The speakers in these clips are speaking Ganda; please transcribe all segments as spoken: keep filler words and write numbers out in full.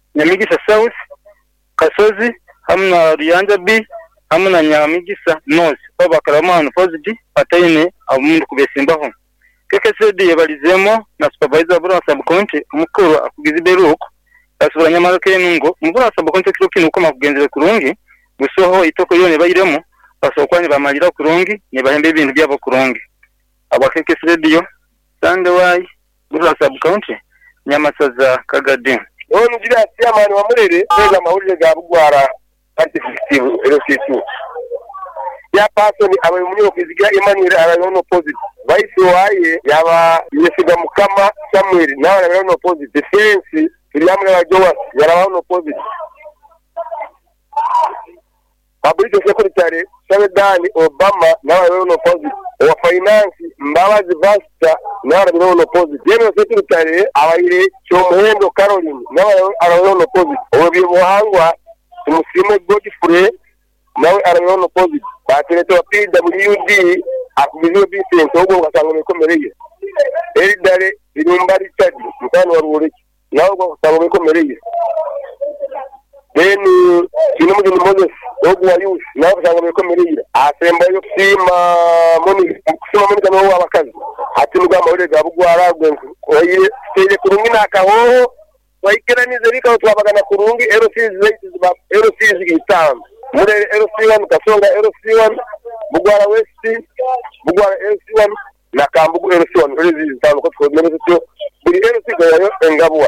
Nyamigisa South, Kasozi, hamwe na Ruyanja B, hamwe na Nyamigisa North. Babakaramana positive atayine abumundu kubesimbaho. Keke sedi yabalizemo na supervisor bura subcounty umukuru akugize beruko. Asubira nyamara kenungo mubura subcounty kiro kinu ko makugenzere kurungi gusoho itoko yone bayiremo basokwanye bamalira kurungi ne bahembe ibintu byabo kurungi. Abakeke sedi yo Sande wai bura subcounty Nyamasaza Kagade. Ono ngira chairman wa Murere neza mahurire ga Bugwara artificial erositu. Ya pasoni abaye munyo kwizigira Emmanuel arayono positive. Vice waye yaba yesiga mukama Samuel nawe arayono positive. Defense William Rajowa yarayono positive. Public Secretary Savedani Obama nawe arayono positive. Wa finance Mbabazi Vasta nawe arayono positive. General Secretary abayire Chomuhendo Caroline nawe arayono positive. Obi muhangwa Musime Godfrey nawe arayono positive. Baterete wa P W D akubiziwe Vincent ogo ugasanga mekomereye. Eri dare irumba Richard mutano wa Ruhoreki nawe ugasanga mekomereye. Then kino mu Moses ogo wa Youth nawe ugasanga mekomereye. Asemba yo sima moni kusima moni kano abakazi. Ati mugamba ure ga Bugwara gwenku. Oye stage kurungi nakaho wayikeranize rika twabagana kurungi L C Z L C Z gitamba. Murere L C one Kasonga L C one Bugwara West Bugwara L C one na Kambugu L C one rezi zitano ko twemere cyo buri L C gayo engabwa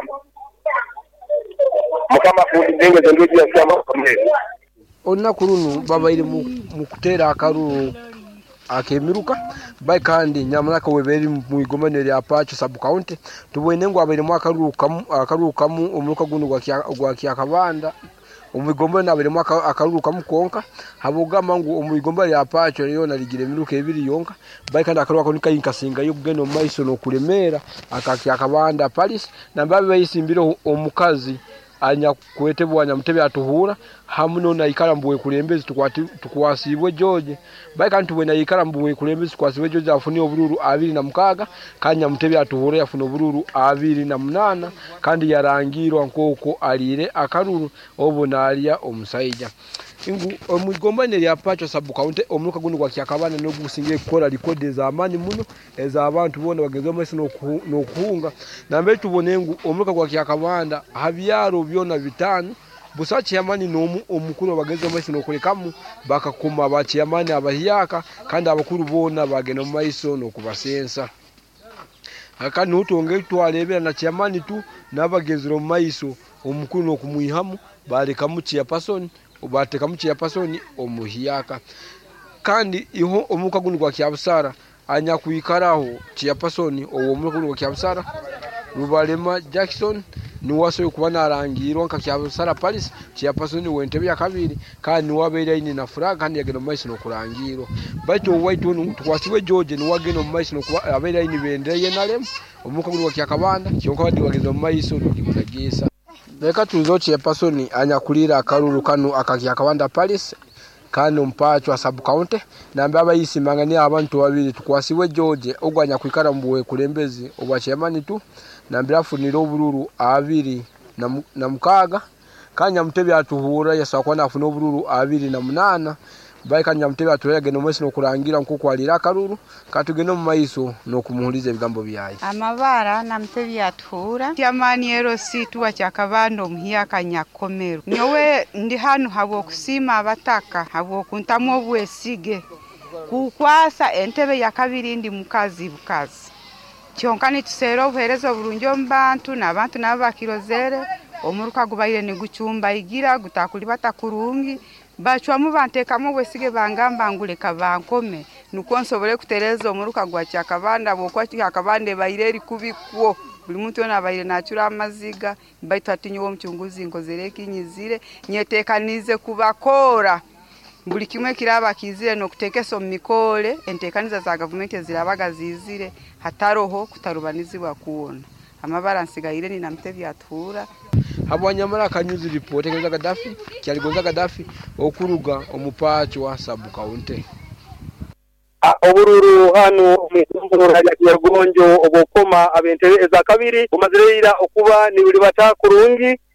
mukama fundi ndenge zendoji ya chama komere onna kurunu babaire mu kutera akaruru akemiruka bai kandi nyamulaka weberi mu igomene lya Pacho sub county tubwene ngo abere mu akarukamu akarukamu umuruka guno gwa kyakabanda umugomba nabere mwaka akaruruka mukonka habugama ngo umugomba ya Pacho rero narigire miruka ebiri yonka bai kandi akaruka ko nikayinkasinga yo bugeno maiso no kuremera akakya kabanda Paris nambabe bayisimbiro omukazi anya kwetebwanya mutebe atuhura hamuno na ikarambuwe kulembezi tukwati tukwasibwe George bai kandi tubwena ikarambuwe kulembezi tukwasibwe George afuni obururu abiri na mukaga kanya mutebe atuhura yafuna obururu abiri na munana kandi yarangirwa nkoko alire akaruru obonalia omusaija ingu omugomba ya Pacho sub county omuruka guno gwa kyakabana no gusinge kora record za amani muno eza abantu bona bagezo mwese no no kuhunga nambe tubone ngu omuruka gwa kyakabanda habyaro byona bitanu busachi yamani no omukuru bagezo mwese no kulekamu bakakuma bachi yamani abahiyaka kandi abakuru bona bageno maiso no kubasensa akani utonge twarebera na cyamani tu nabagezero maiso omukuru no kumuihamu bale kamuchi ya person ubateka muchi ya pasoni omuhiyaka kandi iho omuka guno gwa kyabusara anya kuikaraho kiya pasoni owo muka guno gwa kyabusara Rubalema Jackson ni waso kuba narangirwa nka kyabusara Paris kiya pasoni wentebe ya kabiri kandi wabera ini na furaga kandi yageno maiso no kurangiro baito white onu twasiwe George ni wageno maiso no kuba abera ini bendeye nalem omuka guno gwa kyakabanda kyonka badi wageno maiso no kimutagisa Beka tuzochi epasoni anyakulira akaruru kanu akakya kabanda Paris kanu Mpacho sub county nambe abayisimangani abantu babiri tukwasiwe George ogwanya kwikara mbuwe kulembezi obwachemani tu nambe afunira obururu abiri na, na mukaga kanya mutebe atuhura yasakwana afuna obururu abiri na munana bai kanya mutebe atulege no mwesi no kurangira nkoko alira akaruru katugeno mu maiso no kumuhuliza ebigambo byaye amabara na mutebe atuhura tyamani ero situ wa cyakabando muhiyaka nyakomero nyowe ndi hano habo kusima abataka habo kuntamo obwesige kukwasa entebe ya kabiri ndi mukazi bukazi kyonkani tusero obuherezo burunjo mbantu nabantu nabakirozere omuruka gubaire ni gucumba igira gutakuli batakurungi bachwa mu bantekamo bwesige bangamba nguleka bankome nuko nsobole kutereza omuruka gwa cyakabanda bokwa cyakabande bayireri kubikwo buli muntu yona bayire nacyura amaziga bayitatinyo omucunguzi nkozereki nyizire nyetekanize kubakora buli kimwe kiraba kizire no kutekeso mikole entekaniza za government zirabaga zizire hataroho kutarubanizibwa kuona amabara nsigayire ni namtevi atura habwanyamara kanyuzi report ngeza Gaddafi cyaligonza Gaddafi okuruga omupacho wa sub county obururu hano umumburo hajya gonjo obokoma abentebe eza kabiri umazirira okuba ni buri batakurungi